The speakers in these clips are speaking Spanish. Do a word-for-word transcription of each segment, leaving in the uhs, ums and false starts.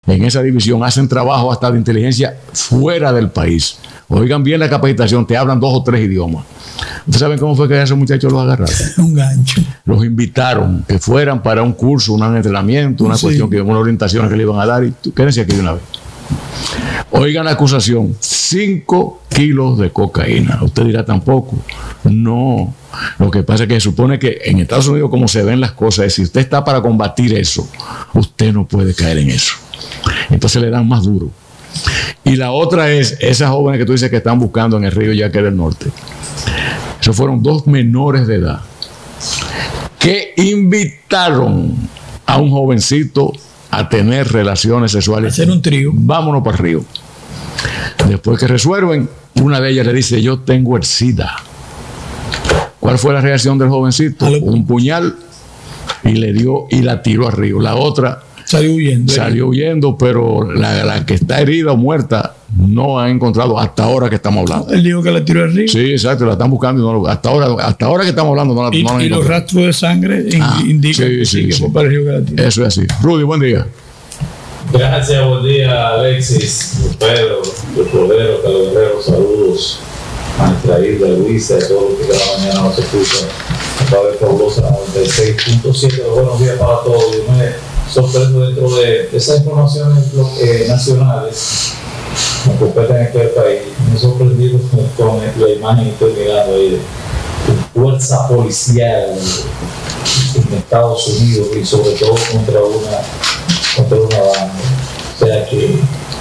en esa división hacen trabajo hasta de inteligencia fuera del país. Oigan bien la capacitación, te hablan dos o tres idiomas. ¿Ustedes saben cómo fue que a esos muchachos los agarraron? Un gancho. Los invitaron que fueran para un curso, un entrenamiento, una sí. cuestión, que una orientación que le iban a dar, y tú, quédense aquí de una vez. Oigan la acusación, cinco kilos de cocaína. Usted dirá tampoco. No. Lo que pasa es que se supone que en Estados Unidos, como se ven las cosas, es si usted está para combatir eso, usted no puede caer en eso. Entonces le dan más duro. Y la otra es esas jóvenes que tú dices que están buscando en el río Yaque del Norte. Esos fueron dos menores de edad que invitaron a un jovencito a tener relaciones sexuales. Hacer un trío. Vámonos para el río. Después que resuelven, una de ellas le dice: yo tengo el SIDA. ¿Cuál fue la reacción del jovencito? Un puñal y le dio y la tiró al río. La otra salió huyendo. Salió huyendo, pero la, la que está herida o muerta no ha encontrado hasta ahora que estamos hablando. Él dijo que la tiró al río. Sí, exacto, la están buscando y no, hasta ahora hasta ahora que estamos hablando no la, y, no la y los rastros de sangre ah, indican sí, que, sí, sí, que sí. fue para el río que la tiró. Eso es así. Rudy, buen día. Gracias, buen día, Alexis, Pedro, el Cordero, Carlos Guerrero, saludos a nuestra isla, Luisa, a todos los que cada mañana nos escuchan a través de Fabulosa noventa y seis punto siete. Buenos días para todos. Yo me sorprendo dentro de esas informaciones eh, nacionales que competen en este país. Me he sorprendido con, con la imagen que estoy mirando ahí de, de fuerza policial en Estados Unidos y sobre todo contra una contra una banda. O sea que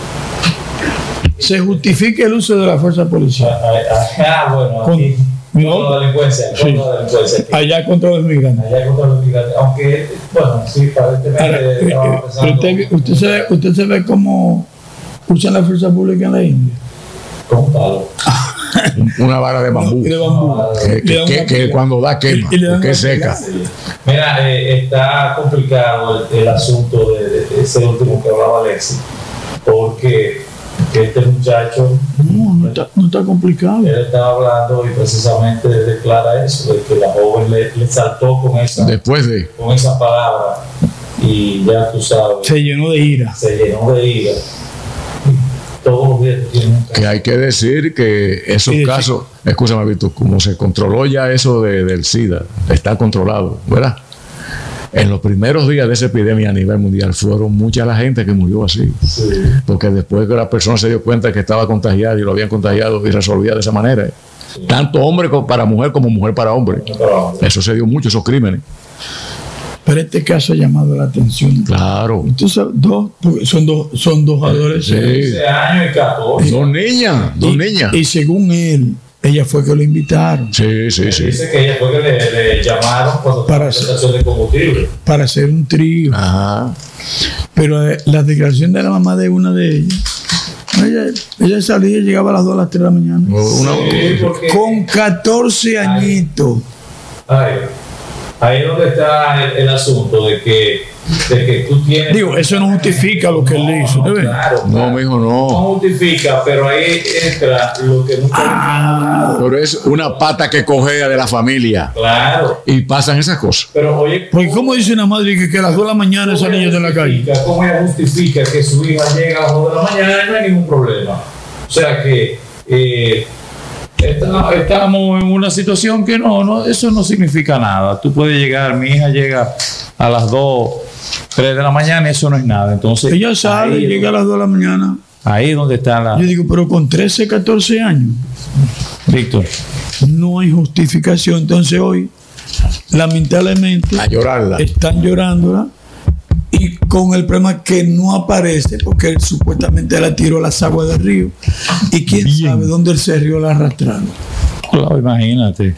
se justifica el uso de la fuerza policial. Ajá, bueno, aquí con, contra la delincuencia, contra sí. la delincuencia. Aquí. Allá contra los migrantes. Allá contra los migrantes. Aunque, bueno, sí, aparentemente estaba pensando. Usted, usted, se ve, usted se ve cómo usan la fuerza pública en la India. Con un palo. Una vara de bambú. De bambú. Que, que, que, que cuando da quema, porque es seca. Mira, eh, está complicado el, el asunto de, de, de ese último que hablaba Alexis, porque este muchacho no, no, está, no está complicado. Él estaba hablando y precisamente declara eso, de que la joven le, le saltó con esa, después de con esa palabra y ya tú sabes. Se llenó de ira. Se llenó de ira. Todos los días tienen que hay que decir que esos sí, casos, sí. escúchame Víctor, como se controló ya eso de, del SIDA, está controlado, ¿verdad? En los primeros días de esa epidemia a nivel mundial fueron mucha la gente que murió así, sí. porque después que la persona se dio cuenta que estaba contagiada y lo habían contagiado y resolvía de esa manera, sí. tanto hombre para mujer como mujer para hombre, claro. Eso se dio mucho, esos crímenes. Pero este caso ha llamado la atención. Claro. Entonces, dos, son dos, son dos adolescentes. quince años y catorce. Dos niñas, dos y, niñas. Y según él, ella fue que lo invitaron. Sí, sí, sí. Dice que ella fue que le, le llamaron cuando para la estación de combustible. Para hacer un trío. Ajá. Pero eh, la declaración de la mamá de una de ellas, ella, ella salía y llegaba a las dos a las tres de la mañana. Una, sí, porque, con catorce añitos. Ay, ahí es donde está el, el asunto de que, de que tú tienes. Digo, eso no justifica lo que él le hizo. No, claro, no claro. mijo, no. No justifica, pero ahí entra lo que nunca. Ah, pero es una pata que cojea de la familia. Claro. Y pasan esas cosas. Pero oye. Porque, ¿cómo dice una madre que, que a las dos de la mañana esa niña está en la calle? ¿Cómo ella justifica que su hija llega a las dos de la mañana y no hay ningún problema? O sea que. Eh, Estamos en una situación que no, no, eso no significa nada. Tú puedes llegar, mi hija llega a las dos, tres de la mañana y eso no es nada. Entonces, ella sale y llega a las dos de la mañana. Ahí es donde está la. Yo digo, pero con trece, catorce años, Víctor, no hay justificación. Entonces hoy, lamentablemente, a llorarla. Están llorándola. Y con el problema que no aparece, porque él supuestamente la tiró a las aguas del río. Y quién Bien. sabe dónde el río la arrastraron. Claro, imagínate.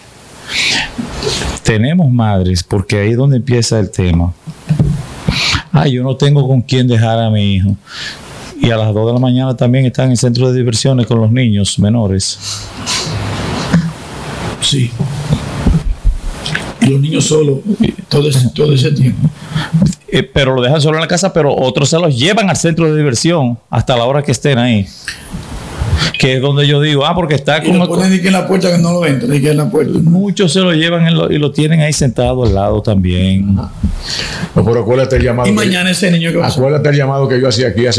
Tenemos madres, porque ahí es donde empieza el tema. Ah, yo no tengo con quién dejar a mi hijo. Y a las dos de la mañana también están en el centro de diversiones con los niños menores. Sí. Y los niños solos todo ese, todo ese tiempo. Eh, pero lo dejan solo en la casa, pero otros se los llevan al centro de diversión hasta la hora que estén ahí. Que es donde yo digo, ah, porque está y como... lo ponen que en la puerta que no lo entran, que en la puerta. Muchos se lo llevan en lo, y lo tienen ahí sentado al lado también. No, pero acuérdate el llamado. Y mañana que, ese niño que va a Acuérdate el llamado que yo hacía aquí hace